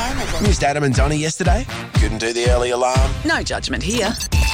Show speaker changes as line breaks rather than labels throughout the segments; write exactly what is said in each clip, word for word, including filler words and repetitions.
Missed Adam and Donnie yesterday? Couldn't do the early alarm?
No judgment here.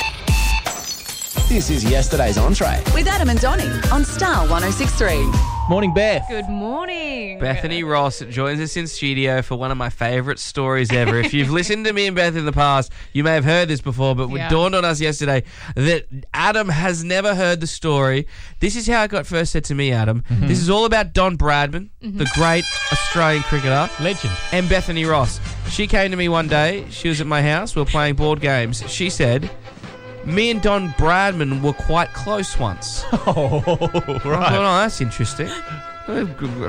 This is yesterday's entree.
With Adam and Donnie on Star one oh six three.
Morning, Beth.
Good morning.
Bethany Ross joins us in studio for one of my favourite stories ever. If you've listened to me and Beth in the past, you may have heard this before, but
Yeah.
it dawned on us yesterday that Adam has never heard the story. This is how it got first said to me, Adam.
Mm-hmm.
This is all about Don Bradman, the great Australian cricketer.
Legend.
And Bethany Ross. She came to me one day. She was at my house. We were playing board games. She said, me and Don Bradman were quite close once.
Oh,
I thought,
right.
oh, that's interesting. The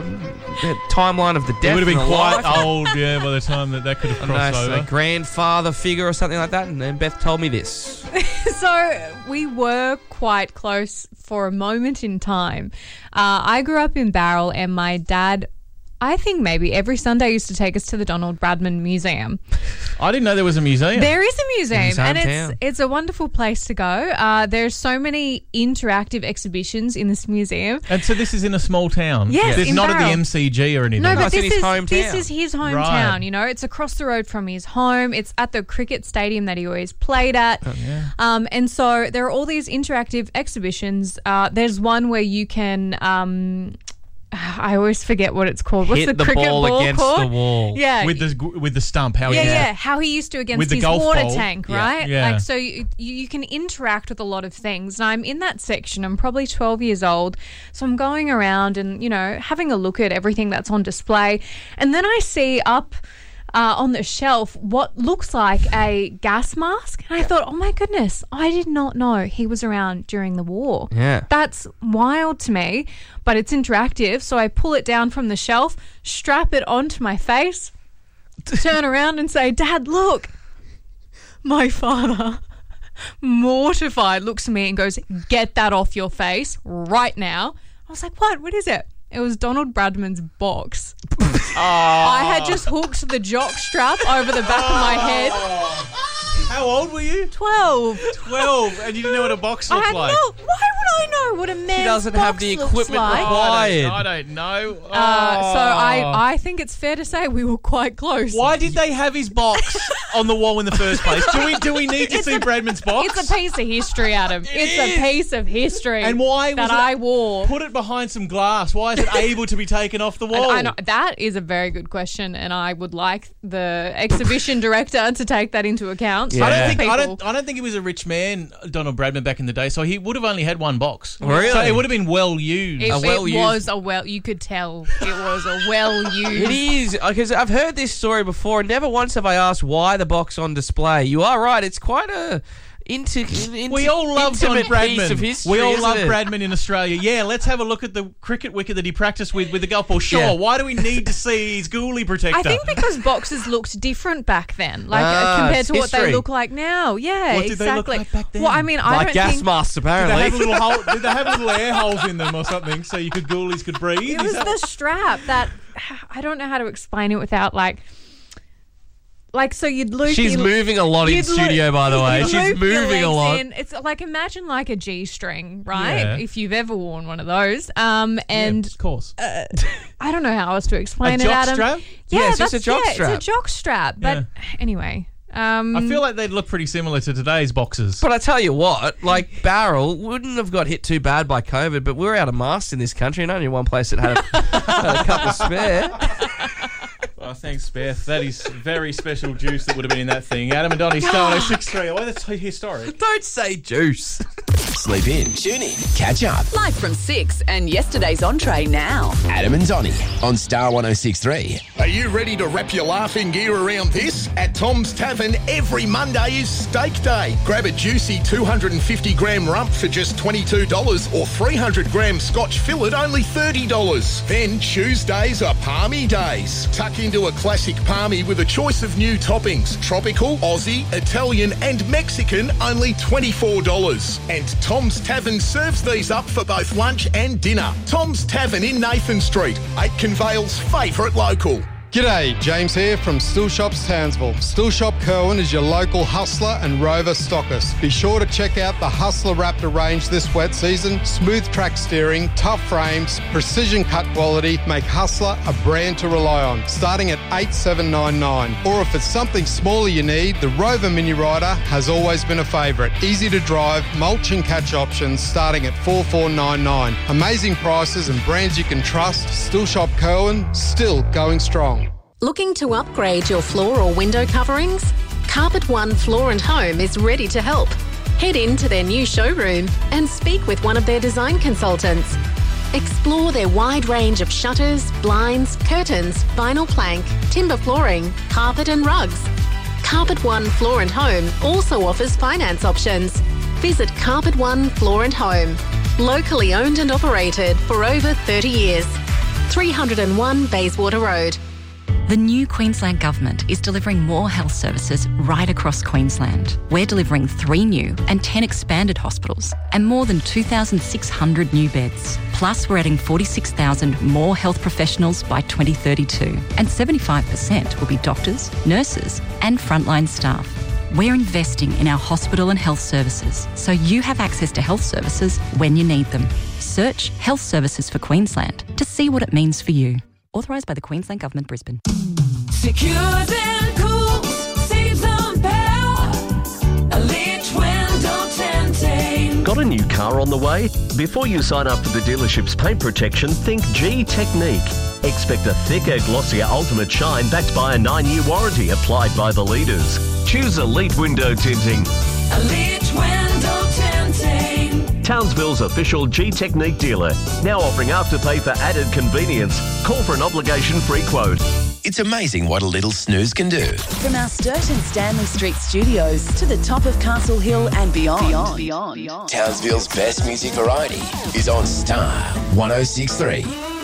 timeline of the
He
death.
would have been
and the
quite
life.
old, yeah, by the time that that could have
A
crossed
nice uh,
over.
grandfather figure or something like that. And then Beth told me this.
So we were quite close for a moment in time. Uh, I grew up in Barrel, and my dad, I think maybe every Sunday, used to take us to the Donald Bradman Museum.
I didn't know there was a museum.
There is a museum,
his
and
hometown.
it's it's a wonderful place to go. Uh, there's so many interactive exhibitions in this museum.
And so this is in a small town?
Yes,
There's
in
not at the
Barrel.
M C G or anything?
No,
No,
but
it's in
this
his
is
hometown.
this is his hometown.
Right.
You know, it's across the road from his home. It's at the cricket stadium that he always played at.
Oh, yeah.
Um, and so there are all these interactive exhibitions. Uh, there's one where you can. Um, I always forget what it's called. What's
Hit
the,
the
cricket
ball
ball
against
called?
the wall.
Yeah,
With the with the stump, how
yeah,
he
yeah. How he used to against
With the
his
golf
water
ball.
tank,
Yeah.
right?
Yeah.
Like, so you, you you can interact with a lot of things. And I'm in that section. I'm probably twelve years old. So I'm going around and, you know, having a look at everything that's on display. And then I see up uh, on the shelf what looks like a gas mask. And I thought, oh my goodness, I did not know he was around during the war.
Yeah.
That's wild to me, but it's interactive. So I pull it down from the shelf, strap it onto my face, turn around and say, Dad, look. My father, mortified, looks at me and goes, get that off your face right now. I was like, what? What is it? It was Donald Bradman's box. I had just hooked the jock strap over the back of my head.
How old were you?
twelve.
twelve, and you didn't know what a box
I
looked
had
like.
no. Why would I know what a man's
doesn't
box
have the
looks
equipment
like?
required.
I don't, I don't know.
Uh, so I,
Oh.
I think it's fair to say we were quite close.
Why did they have his box on the wall in the first place? Do we do we need to
It's
see
a-
Bradman's box?
It's a piece of history, Adam. it's
is.
a piece of history.
And why was
that
it-
I wore?
Put it behind some glass. Why is it able to be taken off the
And
wall?
I know, that is a very good question, and I would like the exhibition director to take that into account.
Yeah.
I don't think I
People-
don't I don't think he was a rich man, Donald Bradman, back in the day. So he would have only had one box.
Really?
So it would have been well used.
It,
A well
it
used-
was a well. You could tell it was a well used.
It is, because I've heard this story before, and never once have I asked why the box on display. You are right, it's quite a into, in,
We all love Don
intimate piece
Bradman.
of history,
we all
isn't
love
it?
Bradman in Australia. Yeah, let's have a look at the cricket wicket that he practiced with with the golf ball. Sure.
Yeah.
Why do we need to see his ghoulie protector?
I think because boxes looked different back then, like
Ah,
uh, compared
it's
to what they
history.
look like now. Yeah,
What did they look
exactly.
like back then?
Well, I mean, I
Like
don't
gas
think
masks,
Did they have
apparently.
little hole, did they have little air holes in them or something so you could ghoulies could breathe?
it
Is
was
that-
the strap that I don't know how to explain it without like, like so you'd loop.
She's
your-
moving a lot in
you'd loop-
studio, by the way.
you'd
She's
loop your
moving a
legs
lot.
in. It's like imagine like a G string, right?
Yeah.
If you've ever worn one of those, um, and
yeah, of course.
I don't know how else to explain
A
it,
jock
Adam.
strap?
Yeah,
Yeah, it's
that's
just a jock
yeah,
strap.
It's a jock strap, but anyway. Um,
I feel like they'd look pretty similar to today's boxes.
But I tell you what, like Barrel wouldn't have got hit too bad by COVID, but we're out of masks in this country, and only one place that had a, had a couple spare.
Oh, thanks, Beth. That is very special juice that would have been in that thing. Adam and Donnie, Star one oh six three. Oh, that's historic.
Don't say juice.
Sleep in, tune in, catch up.
Live from six and yesterday's entree now.
Adam and Donnie on Star one oh six three.
Are you ready to wrap your laughing gear around this? At Tom's Tavern, every Monday is steak day. Grab a juicy two hundred fifty gram rump for just twenty-two dollars or three hundred gram Scotch fillet only thirty dollars. Then Tuesdays are palmy days. Tuck into a classic palmy with a choice of new toppings. Tropical, Aussie, Italian and Mexican only twenty-four dollars. And Tom's Tavern serves these up for both lunch and dinner. Tom's Tavern in Nathan Street, Aitken Vale's favourite local.
G'day, James here from Still Shops Townsville. Still Shop Kerwin is your local Hustler and Rover stockist. Be sure to check out the Hustler Raptor range this wet season. Smooth track steering, tough frames, precision cut quality make Hustler a brand to rely on, starting at eight seven nine nine. Or if it's something smaller you need, the Rover Mini Rider has always been a favourite. Easy to drive, mulch and catch options starting at four four nine nine. Amazing prices and brands you can trust. Still Shop Kerwin, still going strong.
Looking to upgrade your floor or window coverings? Carpet One Floor and Home is ready to help. Head into their new showroom and speak with one of their design consultants. Explore their wide range of shutters, blinds, curtains, vinyl plank, timber flooring, carpet and rugs. Carpet One Floor and Home also offers finance options. Visit Carpet One Floor and Home. Locally owned and operated for over thirty years. three oh one Bayswater Road.
The new Queensland Government is delivering more health services right across Queensland. We're delivering three new and ten expanded hospitals and more than two thousand six hundred new beds. Plus, we're adding forty-six thousand more health professionals by twenty thirty-two, and seventy-five percent will be doctors, nurses and frontline staff. We're investing in our hospital and health services so you have access to health services when you need them. Search Health Services for Queensland to see what it means for you. Authorised by the Queensland Government, Brisbane.
Secures and cools, saves on power. Elite window tinting.
Got a new car on the way? Before you sign up for the dealership's paint protection, think G Technique. Expect a thicker, glossier ultimate shine backed by a nine-year warranty applied by the leaders. Choose Elite Window Tinting.
Elite window tinting.
Townsville's official G Technique dealer. Now offering Afterpay for added convenience. Call for an obligation-free quote.
It's amazing what a little snooze can do.
From our Sturt and Stanley Street studios to the top of Castle Hill and beyond. Beyond. Beyond. Beyond.
Townsville's best music variety is on Star one oh six three.